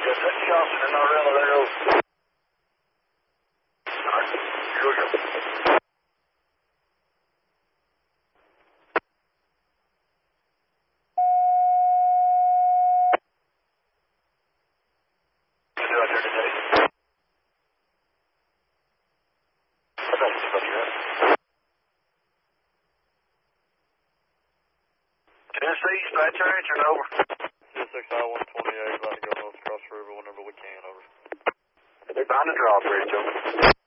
Johnson and Norella there. Alright, here we go. What you out there today? What else you got? Tennessee, dispatch our answer, over. 6I-128, about to go north across the river whenever we can, over. They're bound to draw bridge, over.